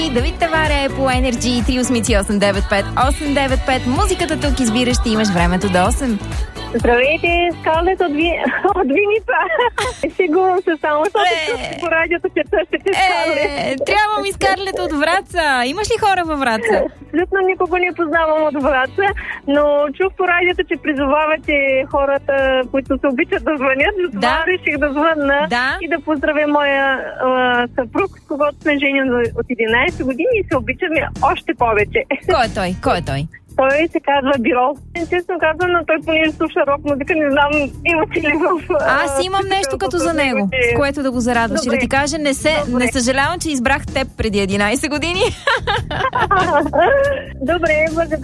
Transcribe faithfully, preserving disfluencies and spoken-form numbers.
Давид Таваря е по Energy три осем осем девет пет осем девет пет. Музиката тук избираш, ти имаш времето до осем. Здравейте, Скарлет от, Ви... от Винипа. Сигурно се само, защото е... по радиото ще търсите Скарлет. Е, трябва ми Скарлет от Враца. Имаш ли хора във Враца? Абсолютно никого не познавам от Враца, но чух по радиото, че призовавате хората, които се обичат да звънят. Затова да. реших да звънна да. и да поздравя моя а, съпруг, с когото сме женени от единайсет години и се обичаме още повече. Кой е той? Кой е той? Той се казва Бирол. Честно казвам, но той понеже слуша рок музика, не знам имате ли в... Аз имам нещо като за него, с което да го зарадваш. И да ти кажа, не, се, не съжалявам, че избрах теб преди единайсет години. Добре, благодаря.